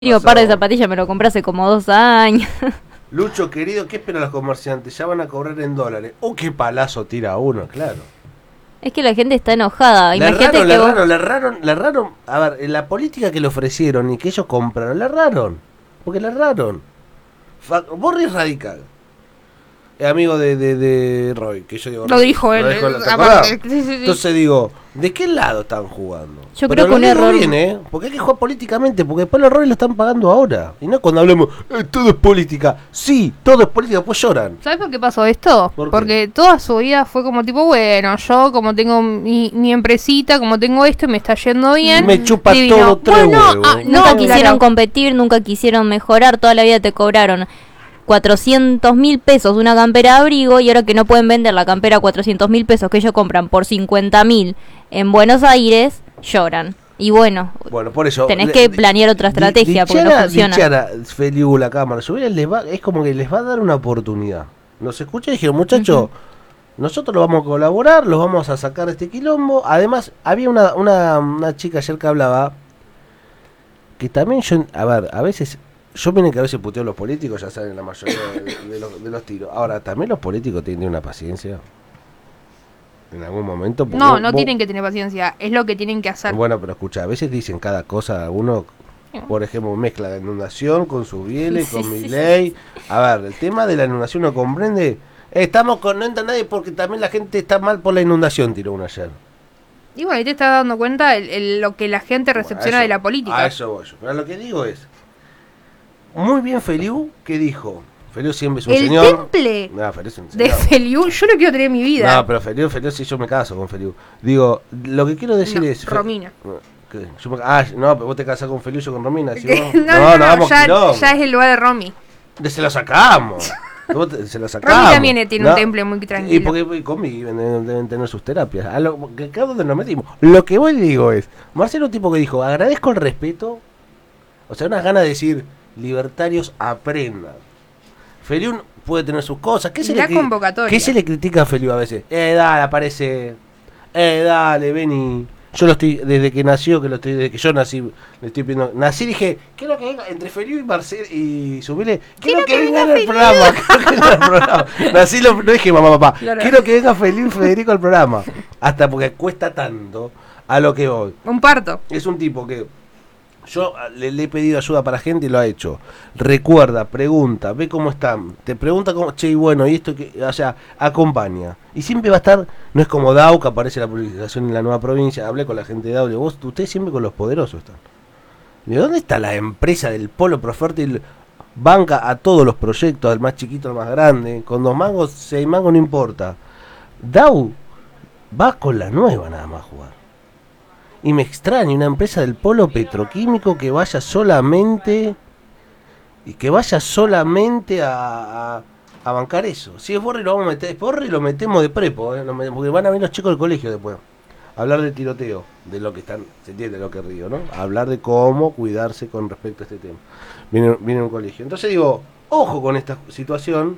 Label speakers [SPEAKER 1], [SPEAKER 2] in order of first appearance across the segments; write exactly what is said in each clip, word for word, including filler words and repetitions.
[SPEAKER 1] Digo, par de zapatillas me lo compré hace como dos años.
[SPEAKER 2] Lucho, querido, ¿qué esperan los comerciantes? Ya van a cobrar en dólares. ¡Oh, qué palazo tira uno, claro!
[SPEAKER 1] Es que la gente está enojada.
[SPEAKER 2] Le
[SPEAKER 1] Imagínate
[SPEAKER 2] erraron,
[SPEAKER 1] que
[SPEAKER 2] le
[SPEAKER 1] vos...
[SPEAKER 2] erraron, le erraron, le erraron. A ver, en la política que le ofrecieron y que ellos compraron, le erraron. Porque le erraron. Fa- Borri es radical. Es amigo de, de, de Roy, que yo digo...
[SPEAKER 3] Lo dijo él.
[SPEAKER 2] Lo dijo él, ¿te
[SPEAKER 3] aparte.
[SPEAKER 2] acordás?
[SPEAKER 3] Sí, sí, sí.
[SPEAKER 2] Entonces digo, ¿de qué lado están jugando?
[SPEAKER 1] Yo
[SPEAKER 2] Pero
[SPEAKER 1] creo que
[SPEAKER 2] lo
[SPEAKER 1] un
[SPEAKER 2] digo
[SPEAKER 1] error-
[SPEAKER 2] bien, ¿eh? Porque hay que jugar políticamente, porque después los roles lo están pagando ahora. Y no cuando hablemos, eh, todo es política. Sí, todo es política, pues lloran.
[SPEAKER 3] ¿Sabes por qué pasó esto?
[SPEAKER 2] ¿Por qué?
[SPEAKER 3] Porque toda su vida fue como tipo, bueno, yo como tengo mi, mi empresita, como tengo esto y me está yendo bien.
[SPEAKER 2] Me chupa
[SPEAKER 3] divino.
[SPEAKER 2] todo tres
[SPEAKER 3] Bueno,
[SPEAKER 2] huevos.
[SPEAKER 3] ah, no,
[SPEAKER 1] Nunca
[SPEAKER 3] claro.
[SPEAKER 1] quisieron competir, nunca quisieron mejorar, toda la vida te cobraron cuatrocientos mil pesos una campera de abrigo y ahora que no pueden vender la campera a cuatrocientos mil pesos que ellos compran por cincuenta mil en Buenos Aires, lloran. Y bueno,
[SPEAKER 2] Bueno, por eso...
[SPEAKER 1] tenés
[SPEAKER 2] le-
[SPEAKER 1] que
[SPEAKER 2] di-
[SPEAKER 1] planear otra estrategia
[SPEAKER 2] di-
[SPEAKER 1] porque no
[SPEAKER 2] dichara-
[SPEAKER 1] funciona.
[SPEAKER 2] dichara Feliu la cámara, subir les va, es como que les va a dar una oportunidad. Nos escucha y dijeron, muchachos, nosotros lo vamos a colaborar, los vamos a sacar de este quilombo. Además, había una, una, una chica ayer que hablaba, que también yo, a ver, a veces... Yo miren que a veces puteo a los políticos, ya saben la mayoría de, de los, de los tiros. Ahora, también los políticos tienen una paciencia. En algún momento. porque
[SPEAKER 3] No,
[SPEAKER 2] vos-
[SPEAKER 3] no
[SPEAKER 2] vos-
[SPEAKER 3] tienen que tener paciencia, es lo que tienen que hacer.
[SPEAKER 2] Bueno, pero escucha, a veces dicen cada cosa. Uno, por ejemplo, mezcla la inundación con sus bieles,
[SPEAKER 1] Sí,
[SPEAKER 2] con
[SPEAKER 1] sí,
[SPEAKER 2] mi
[SPEAKER 1] sí.
[SPEAKER 2] ley. A ver, el tema de la inundación no comprende. Eh, estamos con no entra nadie porque también la gente está mal por la inundación, tiró uno ayer.
[SPEAKER 3] Y bueno, ahí te estás dando cuenta el, el- lo que la gente recepciona
[SPEAKER 2] Bueno, a
[SPEAKER 3] de
[SPEAKER 2] eso-
[SPEAKER 3] la política.
[SPEAKER 2] A eso voy yo. Pero lo que digo es. Muy bien Feliu, que dijo. Feliu siempre es un
[SPEAKER 3] el
[SPEAKER 2] señor.
[SPEAKER 3] temple
[SPEAKER 2] No, Feliu es un
[SPEAKER 3] de
[SPEAKER 2] señor.
[SPEAKER 3] Feliu, yo lo quiero tener en mi vida.
[SPEAKER 2] No, pero Feliu, Feliu, si yo me caso con Feliu. Digo, lo que quiero decir
[SPEAKER 3] No,
[SPEAKER 2] es. Fe-
[SPEAKER 3] Romina.
[SPEAKER 2] ¿Qué? Yo me- ah, no, pero vos te casás con Feliu, yo con Romina. Si
[SPEAKER 3] Que-
[SPEAKER 2] vos-
[SPEAKER 3] no, no, no,
[SPEAKER 2] hagamos
[SPEAKER 3] ya,
[SPEAKER 2] quilombo.
[SPEAKER 3] ya es el lugar de Romy.
[SPEAKER 2] De- Se lo sacamos. Vos te- se lo sacamos.
[SPEAKER 3] Romy también tiene un
[SPEAKER 2] ¿no?
[SPEAKER 3] temple muy
[SPEAKER 2] Y
[SPEAKER 3] tranquilo.
[SPEAKER 2] porque conviven, deben, deben tener sus terapias. A lo que cada donde nos metimos. Lo que voy digo es, Marcelo un tipo que dijo, agradezco el respeto. O sea, unas ganas de decir, libertarios aprendan. Feliu puede tener sus cosas. ¿Qué
[SPEAKER 3] Y
[SPEAKER 2] se,
[SPEAKER 3] la
[SPEAKER 2] le, cri-
[SPEAKER 3] convocatoria.
[SPEAKER 2] ¿Qué se le critica a Feliu a veces? Eh, dale, aparece. Eh, dale, vení. Yo lo estoy, desde que nació, que lo estoy, desde que yo nací, le estoy pidiendo. Nací dije, quiero que venga, entre Feliu y Marcelo y Subile, quiero,
[SPEAKER 3] Quiero
[SPEAKER 2] que,
[SPEAKER 3] que
[SPEAKER 2] venga
[SPEAKER 3] venga
[SPEAKER 2] al programa, quiero que venga al programa. Nací, lo, no dije mamá, papá,
[SPEAKER 3] Claro.
[SPEAKER 2] quiero que venga Feliu y Federico al programa. Hasta porque cuesta tanto a lo que voy.
[SPEAKER 3] Un parto.
[SPEAKER 2] Es un tipo que yo le, le he pedido ayuda para gente y lo ha hecho. Recuerda, pregunta, ve cómo están. Te pregunta cómo, che, y bueno, y esto que, o sea, acompaña. Y siempre va a estar, no es como D A U, que aparece la publicación en la nueva provincia. Hablé con la gente de D A U, le digo, vos, ustedes siempre con los poderosos están. ¿De dónde está la empresa del Polo Profértil? Banca a todos los proyectos, al más chiquito al más grande. Con dos mangos, seis mangos, no importa. D A U va con la nueva nada más a jugar. Y me extraña una empresa del polo petroquímico que vaya solamente y que vaya solamente a, a, a bancar eso. Si es Borri lo vamos a meter, es Borri lo metemos de prepo, ¿eh? Lo metemos, porque van a venir los chicos del colegio después. A hablar de tiroteo, de lo que están, se entiende lo que río, ¿no? A hablar de cómo cuidarse con respecto a este tema. Viene, viene un colegio. Entonces digo, ojo con esta situación.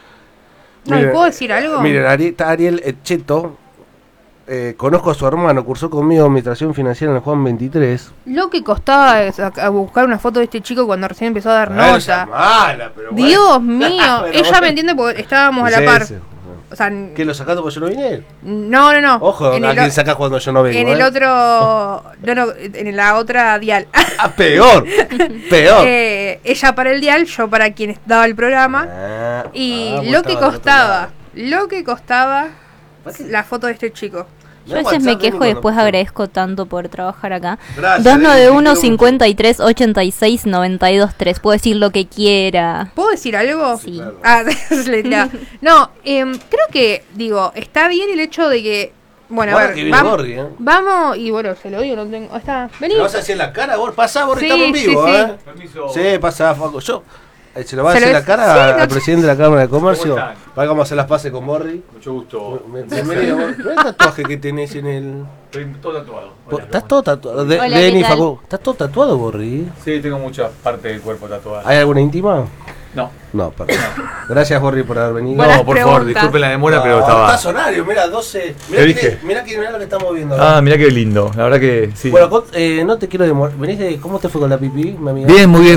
[SPEAKER 3] No, ¿y puedo decir algo?
[SPEAKER 2] Miren, Ariel, está Ariel Echeto. Eh, conozco a su hermano, cursó conmigo administración financiera en el Juan veintitrés.
[SPEAKER 3] Lo que costaba es a- a buscar una foto de este chico cuando recién empezó a dar
[SPEAKER 2] Bueno, esa
[SPEAKER 3] nota.
[SPEAKER 2] mala, pero bueno.
[SPEAKER 3] Dios mío,
[SPEAKER 2] Pero
[SPEAKER 3] ella
[SPEAKER 2] bueno.
[SPEAKER 3] me entiende porque estábamos a
[SPEAKER 2] Sí,
[SPEAKER 3] la par.
[SPEAKER 2] sí.
[SPEAKER 3] O sea,
[SPEAKER 2] ¿Qué lo sacaste porque yo no vine?
[SPEAKER 3] no, no, no.
[SPEAKER 2] Ojo,
[SPEAKER 3] en
[SPEAKER 2] a
[SPEAKER 3] el,
[SPEAKER 2] quién
[SPEAKER 3] o-
[SPEAKER 2] sacás cuando yo no vengo.
[SPEAKER 3] en
[SPEAKER 2] ¿eh?
[SPEAKER 3] el otro, no, no, en la otra dial.
[SPEAKER 2] Ah, peor, peor.
[SPEAKER 3] Eh, ella para el dial, yo para quien daba el programa.
[SPEAKER 2] Ah,
[SPEAKER 3] Y
[SPEAKER 2] ah, vos
[SPEAKER 3] lo que
[SPEAKER 2] estabas del otro
[SPEAKER 3] costaba,
[SPEAKER 2] lado.
[SPEAKER 3] lo que costaba
[SPEAKER 2] ¿Para qué?
[SPEAKER 3] la foto de este chico.
[SPEAKER 1] Yo
[SPEAKER 2] No
[SPEAKER 1] a veces
[SPEAKER 2] WhatsApp,
[SPEAKER 1] me
[SPEAKER 2] vení
[SPEAKER 1] quejo y
[SPEAKER 2] cuando-
[SPEAKER 1] después agradezco tanto por trabajar acá.
[SPEAKER 2] Gracias,
[SPEAKER 1] dos nueve uno,
[SPEAKER 2] Denis, te quiero
[SPEAKER 1] cincuenta y tres, ochenta y seis, noventa y dos, tres. Puedo decir lo que quiera.
[SPEAKER 3] ¿Puedo decir algo?
[SPEAKER 1] Sí.
[SPEAKER 2] Claro.
[SPEAKER 3] Ah, le tiraba. No, em, creo que, digo, está bien el hecho de que. Bueno, a
[SPEAKER 2] Guarda
[SPEAKER 3] ver,
[SPEAKER 2] que viene
[SPEAKER 3] vamos,
[SPEAKER 2] Borri, ¿eh?
[SPEAKER 3] vamos, y bueno, se lo digo, no tengo. Está, vení.
[SPEAKER 2] ¿Me vas a hacer la cara, vos? Pasá, vos,
[SPEAKER 3] Sí,
[SPEAKER 2] estamos en
[SPEAKER 3] sí,
[SPEAKER 2] vivo,
[SPEAKER 3] sí.
[SPEAKER 2] ¿eh?
[SPEAKER 4] Permiso.
[SPEAKER 2] Sí, pasá, Facu. Yo, eh, ¿se lo va a
[SPEAKER 3] Se lo
[SPEAKER 2] hacer la
[SPEAKER 3] es-
[SPEAKER 2] cara
[SPEAKER 3] sí,
[SPEAKER 2] al
[SPEAKER 3] no-
[SPEAKER 2] presidente de la Cámara de Comercio?
[SPEAKER 4] ¿Cómo están?
[SPEAKER 2] Vamos a hacer las pases con Borri.
[SPEAKER 4] Mucho gusto.
[SPEAKER 2] Bienvenido, Borri. ¿No es el tatuaje que tenés en el...?
[SPEAKER 4] Estoy todo tatuado.
[SPEAKER 2] Po-
[SPEAKER 4] Hola,
[SPEAKER 2] ¿Estás
[SPEAKER 4] ¿cómo
[SPEAKER 2] todo tatuado? De,
[SPEAKER 1] Hola,
[SPEAKER 2] Denis,
[SPEAKER 1] ¿qué tal?
[SPEAKER 2] Facu, ¿estás todo tatuado, Borri?
[SPEAKER 4] están? Sí, tengo muchas partes del cuerpo tatuadas.
[SPEAKER 2] ¿Hay alguna íntima?
[SPEAKER 4] No.
[SPEAKER 2] No, perfecto. Gracias, Borri, por haber venido.
[SPEAKER 3] Buenas
[SPEAKER 4] No, por favor,
[SPEAKER 3] preguntas.
[SPEAKER 4] disculpen la demora,
[SPEAKER 2] No,
[SPEAKER 4] pero
[SPEAKER 2] Está
[SPEAKER 4] estaba.
[SPEAKER 2] sonario, mira, doce.
[SPEAKER 4] ¿Qué
[SPEAKER 2] Mirá
[SPEAKER 4] dije?
[SPEAKER 2] que, mirá que mirá lo que estamos viendo.
[SPEAKER 4] Ah, mirá qué lindo. La verdad que sí.
[SPEAKER 2] Bueno, con- eh, no te quiero demorar. ¿Venís de cómo te fue con la pipí, mi amiga?
[SPEAKER 4] Bien, muy bien.